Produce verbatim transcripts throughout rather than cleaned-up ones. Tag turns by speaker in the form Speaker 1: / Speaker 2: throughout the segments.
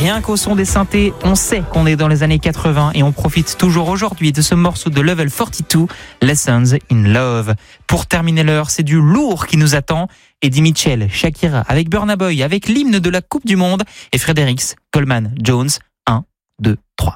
Speaker 1: Rien qu'au son des synthés, on sait qu'on est dans les années quatre-vingts et on profite toujours aujourd'hui de ce morceau de Level quarante-deux, Lessons in Love. Pour terminer l'heure, c'est du lourd qui nous attend. Eddie Mitchell, Shakira, avec Burna Boy, avec l'hymne de la Coupe du Monde et Fredericks, Coleman, Jones. un, deux, trois.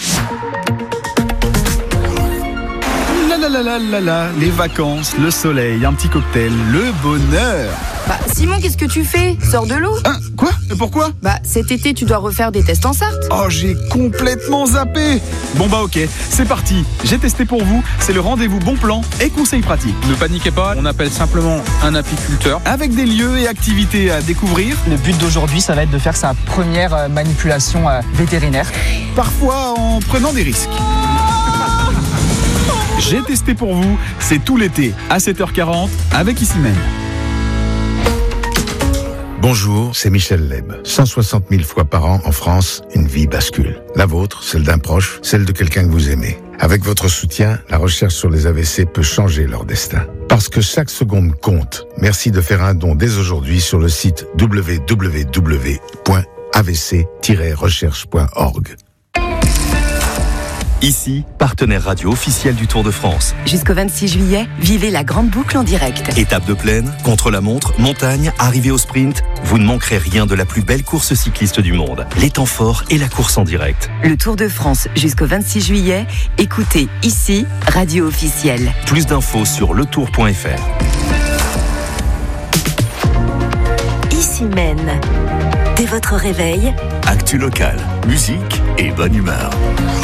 Speaker 2: La la la la la, les vacances, le soleil, un petit cocktail, le bonheur.
Speaker 3: Bah Simon, qu'est-ce que tu fais? Sors de l'eau.
Speaker 2: Hein, quoi? Pourquoi?
Speaker 3: Bah cet été tu dois refaire des tests en Sarthe.
Speaker 2: Oh, j'ai complètement zappé. Bon bah ok, c'est parti. J'ai testé pour vous, c'est le rendez-vous bon plan et conseils pratiques.
Speaker 4: Ne paniquez pas, on appelle simplement un apiculteur.
Speaker 2: Avec des lieux et activités à découvrir.
Speaker 5: Le but d'aujourd'hui, ça va être de faire sa première manipulation vétérinaire.
Speaker 2: Parfois en prenant des risques. J'ai testé pour vous, c'est tout l'été à sept heures quarante avec Ici Même.
Speaker 6: Bonjour, c'est Michel Leb. cent soixante mille fois par an en France, une vie bascule. La vôtre, celle d'un proche, celle de quelqu'un que vous aimez. Avec votre soutien, la recherche sur les A V C peut changer leur destin. Parce que chaque seconde compte. Merci de faire un don dès aujourd'hui sur le site w w w point a v c tiret recherche point org.
Speaker 7: Ici, partenaire radio officiel du Tour de France.
Speaker 8: Jusqu'au vingt-six juillet, vivez la grande boucle en direct.
Speaker 7: Étape de plaine, contre-la-montre, montagne, arrivée au sprint, vous ne manquerez rien de la plus belle course cycliste du monde. Les temps forts et la course en direct.
Speaker 8: Le Tour de France jusqu'au vingt-six juillet, écoutez ici, radio officielle.
Speaker 7: Plus d'infos sur le tour point f r.
Speaker 8: Ici Maine. Dès votre réveil,
Speaker 7: actu local, musique et bonne humeur.